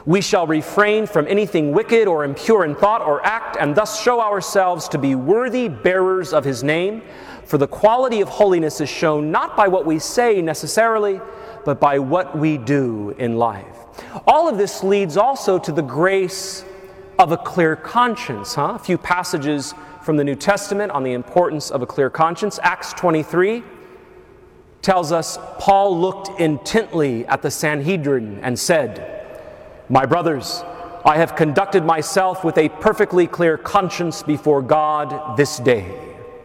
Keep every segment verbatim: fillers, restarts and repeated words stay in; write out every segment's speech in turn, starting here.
We shall refrain from anything wicked or impure in thought or act, and thus show ourselves to be worthy bearers of his name. For the quality of holiness is shown not by what we say necessarily, but by what we do in life. All of this leads also to the grace of a clear conscience. Huh? A few passages from the New Testament on the importance of a clear conscience. Acts twenty-three tells us, Paul looked intently at the Sanhedrin and said, "My brothers, I have conducted myself with a perfectly clear conscience before God this day."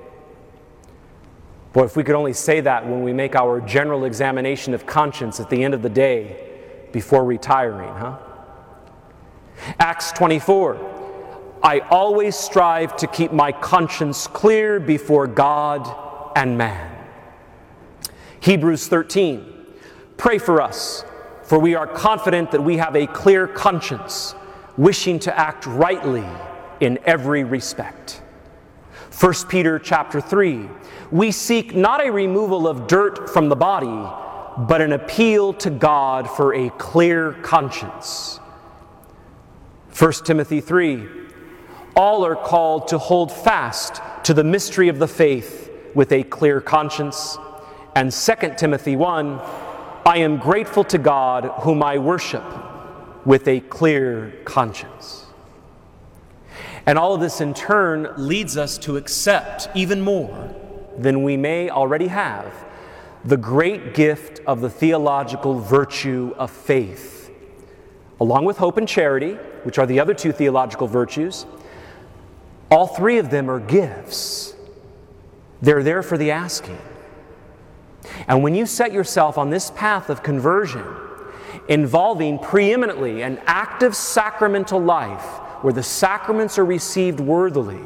Boy, if we could only say that when we make our general examination of conscience at the end of the day before retiring, huh? Acts twenty-four, "I always strive to keep my conscience clear before God and man." Hebrews thirteen, "Pray for us, for we are confident that we have a clear conscience, wishing to act rightly in every respect." First Peter chapter three, "We seek not a removal of dirt from the body, but an appeal to God for a clear conscience." First Timothy three, "All are called to hold fast to the mystery of the faith with a clear conscience." And Second Timothy one, "I am grateful to God whom I worship with a clear conscience." And all of this in turn leads us to accept even more than we may already have the great gift of the theological virtue of faith. Along with hope and charity, which are the other two theological virtues, all three of them are gifts. They're there for the asking. And when you set yourself on this path of conversion, involving preeminently an active sacramental life where the sacraments are received worthily,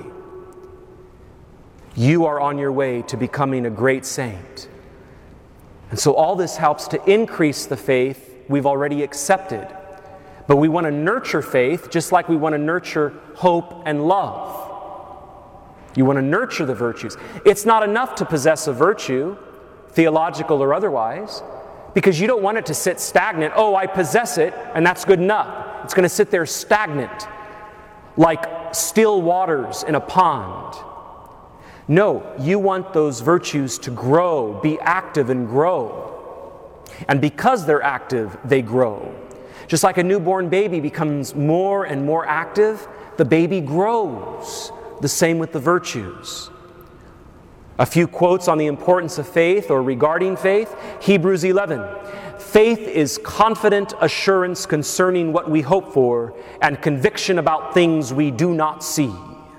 you are on your way to becoming a great saint. And so all this helps to increase the faith we've already accepted. But we want to nurture faith just like we want to nurture hope and love. You want to nurture the virtues. It's not enough to possess a virtue, theological or otherwise, because you don't want it to sit stagnant. Oh, I possess it, and that's good enough. It's going to sit there stagnant, like still waters in a pond. No, you want those virtues to grow, be active and grow. And because they're active, they grow. Just like a newborn baby becomes more and more active, the baby grows. The same with the virtues. A few quotes on the importance of faith or regarding faith. Hebrews eleven. "Faith is confident assurance concerning what we hope for and conviction about things we do not see."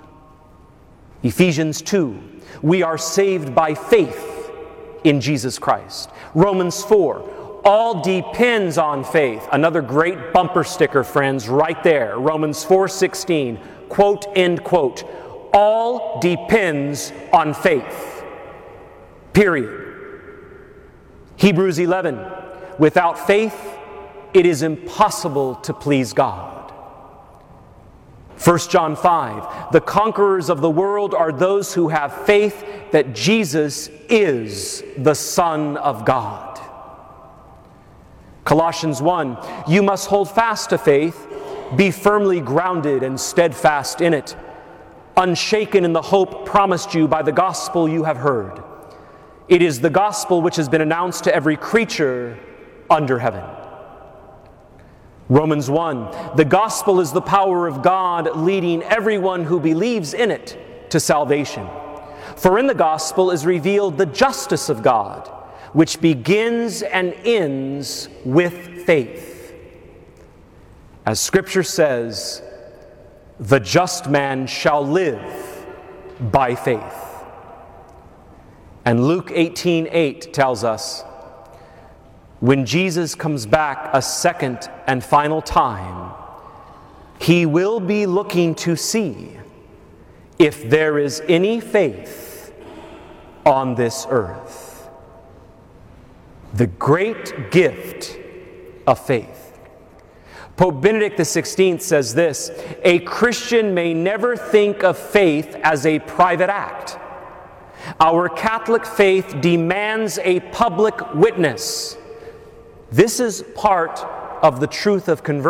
Ephesians two. "We are saved by faith in Jesus Christ." Romans four. "All depends on faith." Another great bumper sticker, friends, right there. Romans four sixteen. Quote, end quote. All depends on faith. Period. Hebrews eleven. "Without faith, it is impossible to please God." First John five. "The conquerors of the world are those who have faith that Jesus is the Son of God." Colossians one. "You must hold fast to faith, be firmly grounded and steadfast in it, unshaken in the hope promised you by the gospel you have heard. It is the gospel which has been announced to every creature under heaven." Romans one. "The gospel is the power of God leading everyone who believes in it to salvation. For in the gospel is revealed the justice of God, which begins and ends with faith. As Scripture says, the just man shall live by faith." And Luke eighteen eight tells us, when Jesus comes back a second and final time, he will be looking to see if there is any faith on this earth. The great gift of faith. Pope Benedict the sixteenth says this: "A Christian may never think of faith as a private act. Our Catholic faith demands a public witness. This is part of the truth of conversion.